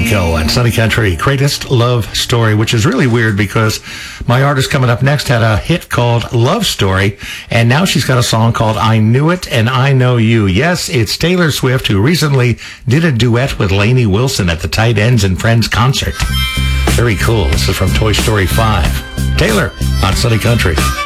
Co. on Sunny Country, Greatest Love Story, which is really weird because my artist coming up next had a hit called Love Story, and now she's got a song called I Knew It and I Know You. Yes, it's Taylor Swift, who recently did a duet with Lainey Wilson at the Tight Ends and Friends concert. Very cool. This is from Toy Story 5. Taylor on Sunny Country.